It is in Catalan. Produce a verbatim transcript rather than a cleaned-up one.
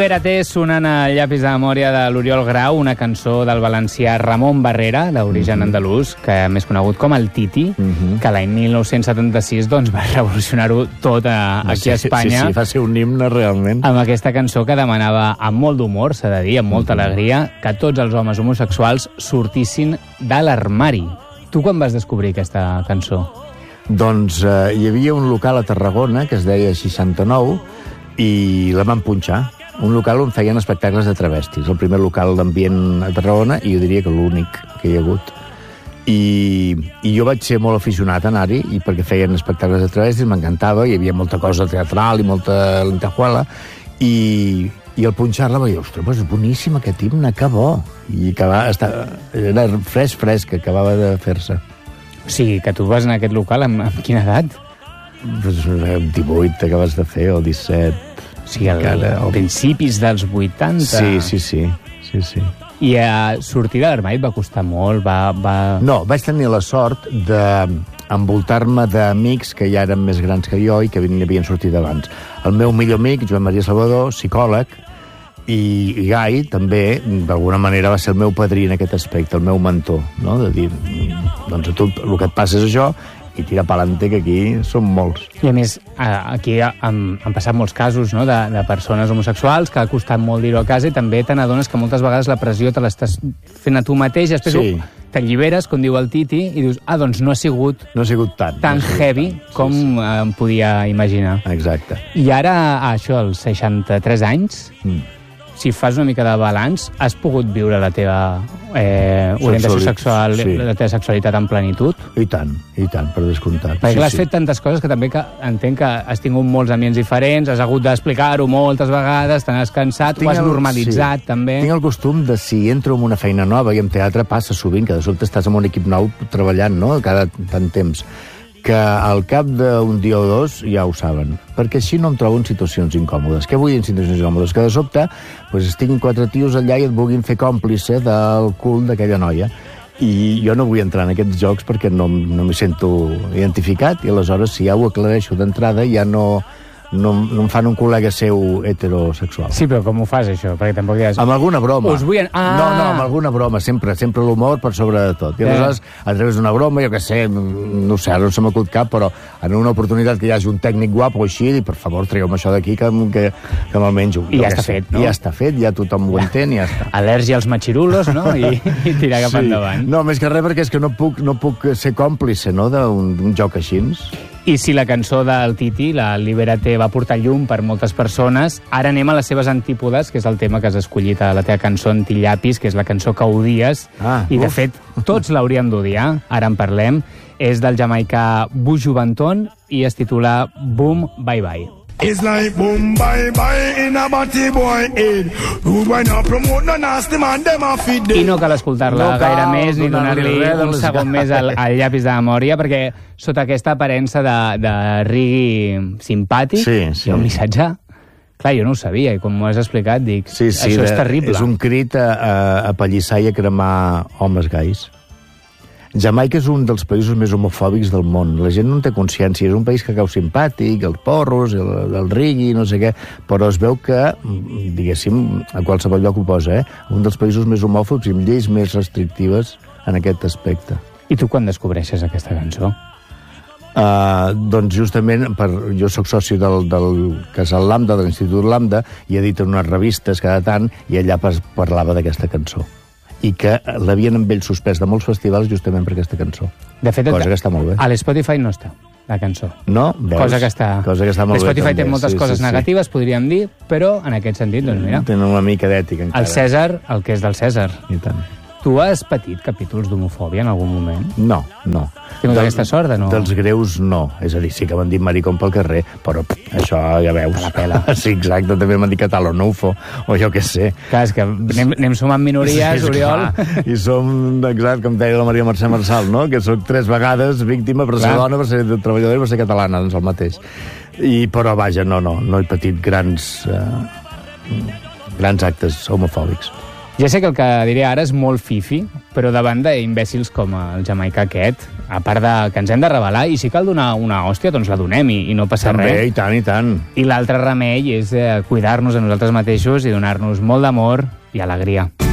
Libérate, sonant a Llapis de memòria de l'Oriol Grau, una cançó del valencià Ramon Barrera, d'origen mm -hmm. andalús, que més conegut com el Titi, mm -hmm. que l'any mil nou-cents setanta-sis doncs, va revolucionar-ho tot a, aquí sí, a Espanya. Sí, sí, va ser un himne realment. Amb aquesta cançó que demanava amb molt d'humor, s'ha de dir, amb molta mm -hmm. alegria, que tots els homes homosexuals sortissin de l'armari. Tu quan vas descobrir aquesta cançó? Doncs eh, hi havia un local a Tarragona que es deia seixanta-nou i la van punxar. Un local on feien espectacles de travestis. El primer local d'ambient a Tarragona i jo diria que l'únic que hi ha hagut. I, i jo vaig ser molt aficionat a anar-hi i perquè feien espectacles de travestis, m'encantava, hi havia molta cosa teatral i molta lentejuela i, i al punxar-la vaig dir, ostres, pues és boníssim aquest himne, que bo. I que va estar, era fresc, fresc, que acabava de fer-se. O sigui, que tu vas en aquest local amb, amb quina edat? Pues, amb divuit acabes de fer, o disset. O sigui, al, encara, o... principis dels vuitanta. Sí, sí, sí. sí, sí. I uh, sortir de l'armari et va costar molt? Va, va... No, vaig tenir la sort d'envoltar-me d'amics que ja eren més grans que jo i que havien sortit abans. El meu millor amic, Joan Maria Salvador, psicòleg, i, i Gai, també, d'alguna manera, va ser el meu padrí en aquest aspecte, el meu mentor, no? De dir, doncs a tu el que et passa és això, i tira pa'lante, que aquí som molts. I a més, aquí han, han passat molts casos, no?, de, de persones homosexuals que ha costat molt dir-ho a casa i també te n'adones que moltes vegades la pressió te l'estàs fent a tu mateix i després sí. t'alliberes, com diu el Titi, i dius, ah, doncs no ha sigut, no ha sigut tant, tan no sigut heavy tant. com sí, sí. em podia imaginar. Exacte. I ara, això, als seixanta-tres anys... Mm. Si fas una mica de balanç, has pogut viure la teva eh, orientació sexual, sí. la teva sexualitat en plenitud? I tant, i tant, per descomptat. Perquè sí, has sí. fet tantes coses que també que entenc que has tingut molts ambients diferents, has hagut d'explicar-ho moltes vegades, te n'has cansat, tinc ho has el, normalitzat, sí. també. Tinc el costum de, si entro en una feina nova, i en teatre passa sovint, que de sobte estàs amb un equip nou treballant, no?, cada tant temps, que al cap d'un dia o dos ja ho saben, perquè així no em trobo en situacions incòmodes. Què vull en situacions incòmodes? Que de sobte pues, estiguin quatre tios allà i et vulguin fer còmplice del cul d'aquella noia. I jo no vull entrar en aquests jocs perquè no, no m'hi sento identificat, i aleshores, si ja ho aclareixo d'entrada, ja no... No, no em fan un col·lega seu heterosexual. Sí, però com ho fas, això? Perquè tampoc digues... Amb alguna broma. Us vull... Ah! No, no, amb alguna broma. Sempre sempre l'humor per sobre de tot. I aleshores, a través d'una broma, jo què sé, no sé, ara no se m'acut cap, però en una oportunitat que hi hagi un tècnic guapo o així, i per favor, traieu-me això d'aquí, que, que, que me'l menjo. I ja està fet, no? I ja està fet, ja tothom ho entén i ja està. Al·lèrgia als matxirulos, no? I, i tirar cap sí. endavant. No, més que res perquè és que no puc, no puc ser còmplice, no?, d'un joc així. I si la cançó del Titi, la Libérate, va portar llum per moltes persones, ara anem a les seves antípodes, que és el tema que has escollit a la teva cançó Antillapis, que és la cançó que odies, ah, i de uf. fet tots l'hauríem d'odiar, ara en parlem. És del jamaicà Buju Banton i es titula Boom Bye Bye. It's like boom bye bye in a batty boy head. Who when I promote no nasty man them a feed them. I no cal escoltar-la no gaire cal més ni donar-li un segon més al, al llapis de memòria, perquè sota aquesta aparença de, de rigui simpàtic sí, sí. hi ha un missatge. Clar, jo no ho sabia, i com m'ho has explicat, dic, sí, sí, això de, és terrible. És un crit a, a, a pallissar i a cremar homes gais. Jamaica és un dels països més homofòbics del món. La gent no en té consciència. És un país que cau simpàtic, els porros, el, el rigui, no sé què, però es veu que, diguéssim, a qualsevol lloc ho posa, eh? Un dels països més homòfobs i amb lleis més restrictives en aquest aspecte. I tu quan descobreixes aquesta cançó? Uh, doncs justament per, jo sóc soci del, del Casal Lambda, de l'Institut Lambda, i editen unes revistes cada tant, i allà parlava d'aquesta cançó, i que l'havien amb ell suspès de molts festivals justament per aquesta cançó. De fet, cosa que està molt bé. A l'Spotify no està, la cançó. No? Veus? Cosa que està... Cosa que està molt bé. L'Spotify té també. moltes sí, coses sí, negatives, sí. podríem dir, però en aquest sentit, doncs mira... Tenen una mica d'ètica, encara. El Cèsar, el que és del Cèsar. I tant. Tu has patit capítols d'homofòbia en algun moment? No, no. Has tingut aquesta sort, no? Dels greus, no. És a dir, sí que m'han dit maricón pel carrer, però pff, això ja veus. A la pela. Sí, exacte, també m'han dit catalonufo, o jo què sé. Clar, és que anem, anem sumant minories, sí, Oriol. Clar. I som, exacte, com deia la Maria Mercè Marçal, no? Que soc tres vegades víctima per ser dona, per ser treballadora i per ser catalana, doncs el mateix. I, però, vaja, no, no, no he patit grans, eh, grans actes homofòbics. Ja sé que el que diré ara és molt fifi, però davant d'imbècils com el jamaicà aquest, a part de que ens hem de rebel·lar, i si cal donar una hòstia, doncs la donem i, i no passa També, res. i tant, i tant. I l'altre remei és eh, cuidar-nos a nosaltres mateixos i donar-nos molt d'amor i alegria.